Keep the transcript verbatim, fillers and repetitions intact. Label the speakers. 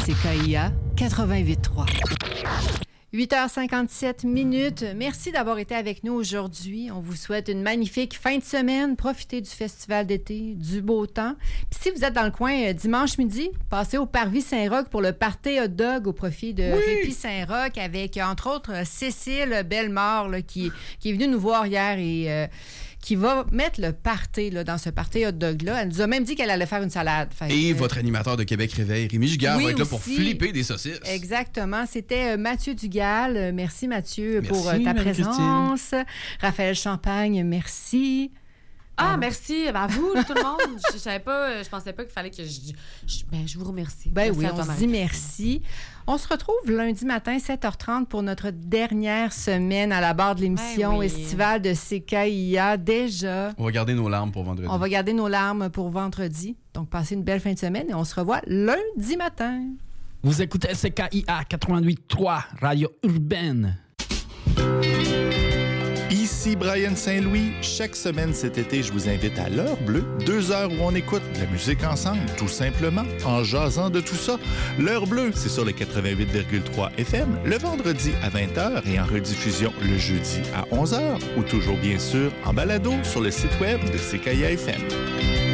Speaker 1: C K I A quatre-vingt-huit trois. huit heures cinquante-sept minutes. Merci d'avoir été avec nous aujourd'hui. On vous souhaite une magnifique fin de semaine. Profitez du festival d'été, du beau temps. Puis si vous êtes dans le coin euh, dimanche midi, passez au Parvis Saint-Roch pour le party hot dog au profit de
Speaker 2: Oui!
Speaker 1: Répi Saint-Roch avec, entre autres, Cécile Bellemare là, qui, qui est venue nous voir hier et... Euh, qui va mettre le party là, dans ce party hot dog-là. Elle nous a même dit qu'elle allait faire une salade. Fait
Speaker 2: Et
Speaker 1: que,
Speaker 2: votre animateur de Québec Réveil, Rémi Giguère,
Speaker 1: oui,
Speaker 2: va être là
Speaker 1: aussi.
Speaker 2: pour flipper des saucisses.
Speaker 1: Exactement. C'était euh, Mathieu Dugal. Euh, merci, Mathieu,
Speaker 2: Merci,
Speaker 1: pour euh, ta
Speaker 2: Marie-Christine.
Speaker 1: présence. Raphaël Champagne, merci.
Speaker 3: Ah,
Speaker 1: Euh,
Speaker 3: merci. Ben, à vous, tout le monde. Je, je savais pas, je pensais pas qu'il fallait que je... je ben, je vous remercie.
Speaker 1: Ben
Speaker 3: Merci
Speaker 1: oui,
Speaker 3: à toi,
Speaker 1: on se
Speaker 3: Marie.
Speaker 1: dit merci. On se retrouve lundi matin, sept heures trente, pour notre dernière semaine à la barre de l'émission
Speaker 3: Ben oui.
Speaker 1: estivale de C K I A. Déjà,
Speaker 2: On va garder nos larmes pour vendredi.
Speaker 1: on va garder nos larmes pour vendredi. Donc, passez une belle fin de semaine et on se revoit lundi matin.
Speaker 4: Vous écoutez C K I A quatre-vingt-huit trois, Radio Urbaine.
Speaker 5: Ici Brian Saint-Louis. Chaque semaine cet été, je vous invite à l'heure bleue, deux heures où on écoute de la musique ensemble, tout simplement, en jasant de tout ça. L'heure bleue, c'est sur le quatre-vingt-huit virgule trois F M, le vendredi à vingt heures et en rediffusion le jeudi à onze heures, ou toujours bien sûr en balado sur le site web de C K I A F M.